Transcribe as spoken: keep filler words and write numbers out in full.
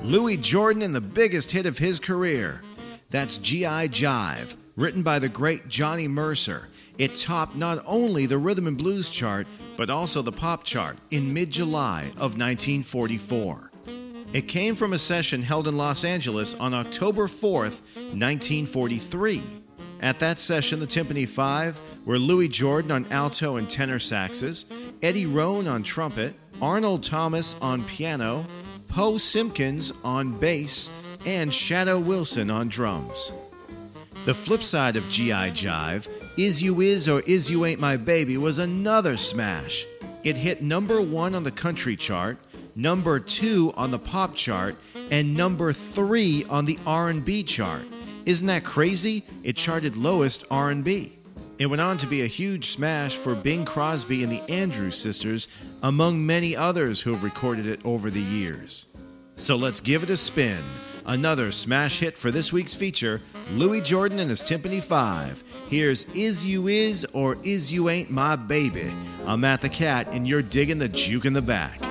Louis Jordan and the biggest hit of his career. That's G I Jive, written by the great Johnny Mercer. It topped not only the rhythm and blues chart, but also the pop chart in mid-July of nineteen forty-four. It came from a session held in Los Angeles on October fourth, nineteen forty-three. At that session, the Tympany Five were Louis Jordan on alto and tenor saxes, Eddie Roan on trumpet, Arnold Thomas on piano, Poe Simpkins on bass, and Shadow Wilson on drums. The flip side of G I Jive, Is You Is or Is You Ain't My Baby, was another smash. It hit number one on the country chart, number two on the pop chart, and number three on the R and B chart. Isn't that crazy? It charted lowest R and B. It went on to be a huge smash for Bing Crosby and the Andrews Sisters, among many others who have recorded it over the years. So let's give it a spin. Another smash hit for this week's feature, Louis Jordan and his Tympany Five. Here's Is You Is or Is You Ain't My Baby. I'm Matt the Cat, and you're digging the juke in the back.